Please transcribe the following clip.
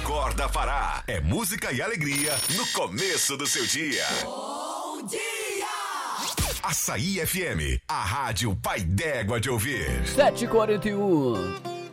Acorda Pará. É música e alegria no começo do seu dia. Bom dia! Açaí FM, a rádio pai d'égua de ouvir. 7h41.